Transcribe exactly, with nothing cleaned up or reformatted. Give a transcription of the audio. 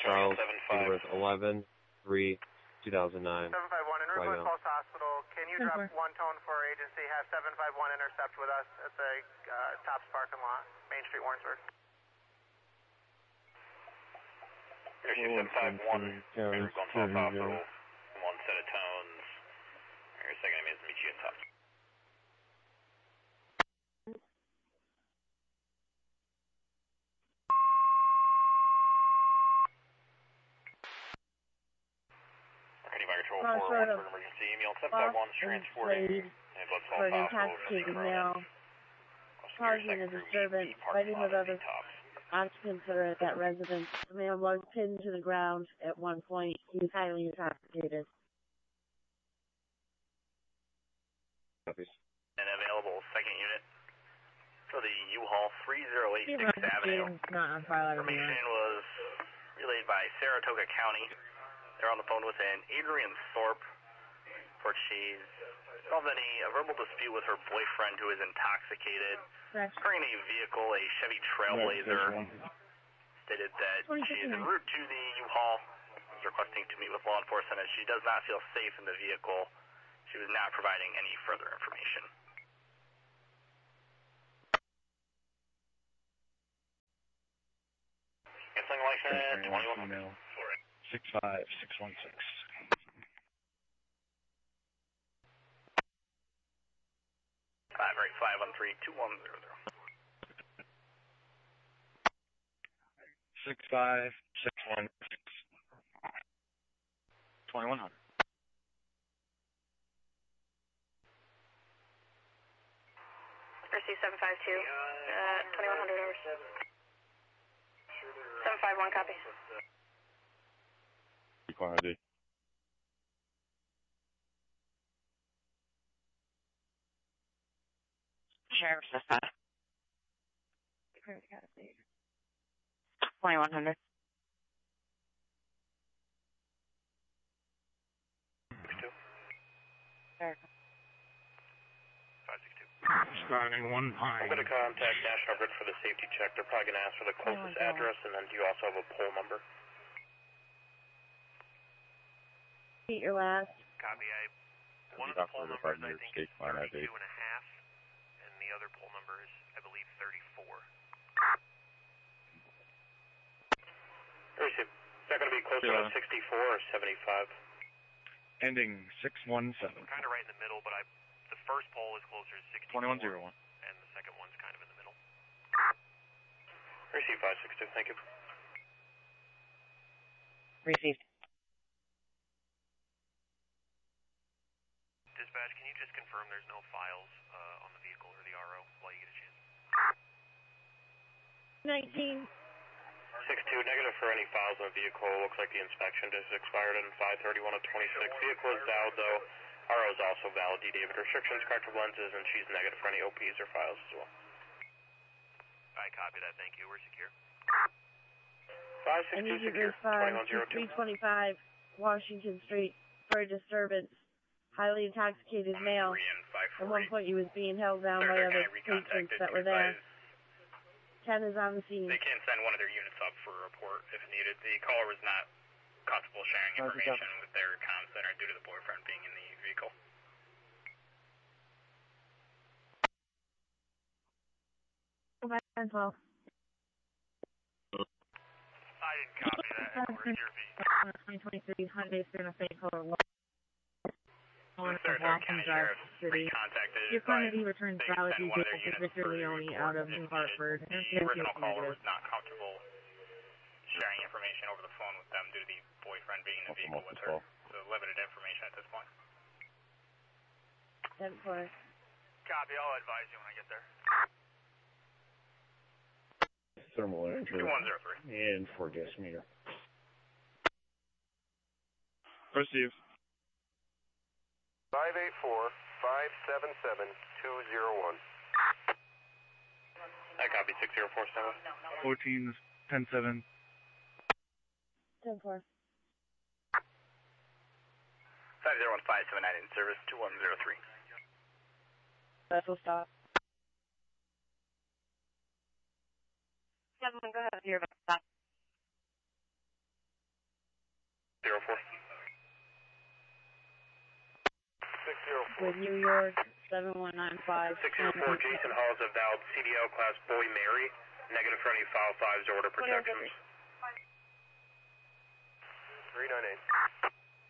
Charles, date of birth eleven three two thousand nine. seven five one, in route to Pulse Hospital, can you drop one tone for our agency, have seven five one intercept with us at the uh, Tops parking lot, Main Street, Warrensburg? Airship seven five one, in route to Pulse Hospital, one set of tones. Your second name is meet you at Tops. Control four one for emergency email seven five one transporting for an intoxicated male causing a disturbance, fighting with other occupants that are at that residence. The man was pinned to the ground at one point. He was highly intoxicated. An available second unit for the U-Haul three oh eight sixth Avenue. Not on file. Information was relayed by Saratoga County. They're on the phone with an Adrian Thorpe for she's involved in a, a verbal dispute with her boyfriend who is intoxicated. Bringing a vehicle, a Chevy Trailblazer, stated that she is en route to the U-Haul, is requesting to meet with law enforcement as she does not feel safe in the vehicle. She was not providing any further information. Canceling license twenty-one hundred. six five six one six. Five right five one three two one zero zero. Six five six one six. Twenty one hundred. Receive seven five two. Uh, twenty one hundred hours. Seven five one copy. Quantity. Sheriff's dispatch. twenty-one hundred. six two. Sheriff. five six two. Starting one pine. I'm going to contact National Grid for the safety check. They're probably going to ask for the closest address, and then do you also have a poll number? Repeat your last. Copy. I one of the poll numbers I think is thirty-two and a half, and the other poll number is I believe thirty-four. Receive. Is that going to be closer Yeah. to sixty-four or seventy-five? Ending six one seven. Kind of right in the middle, but I the first poll is closer to sixty-four. Twenty-one zero one. And the second one's kind of in the middle. Receive five six two. Thank you. Received. Dispatch, can you just confirm there's no files uh, on the vehicle or the R O while you get a chance? nineteen. six two, negative for any files on the vehicle. Looks like the inspection just expired on five thirty-one of twenty-six. Vehicle is valid, though. R O is also valid. D. David restrictions, corrective lenses, and she's negative for any O Ps or files as well. I copy that. Thank you. We're secure. five six I two need you to secure. respond twenty-one to zero two. three twenty-five Washington Street for a disturbance. Highly intoxicated male. At one point he was being held down by other patrons that were there. Ken is on the scene. They can send one of their units up for a report if needed. The caller was not comfortable sharing information with their comm center due to the boyfriend being in the vehicle. Go back as well. I didn't copy that. Where's your V? twenty twenty-three Hyundai Santa Fe color. Saratoga County Sheriff recontacted Your quantity returns they valid sent one of their details to units Victor for Leone report out of if New needed. Hartford. The original caller was not comfortable sharing information over the phone with them due to the boyfriend being in the vehicle with her. So limited information at this point. ten four. Copy. I'll advise you when I get there. Thermal energy. two one zero three. And four gas meter. Receive. five eight four, five seven seven, two zero one. I copy six zero four seven. Fourteen ten seven. ten four. five zero one five seven nine in service two one zero three. Special stop. Seven, go ahead. You're about to stop. zero four. six zero four. With New York, seven one nine five. six zero four, Jason Hall is a valid C D L class Boy Mary. Negative for any file fives order protections. three nine eight.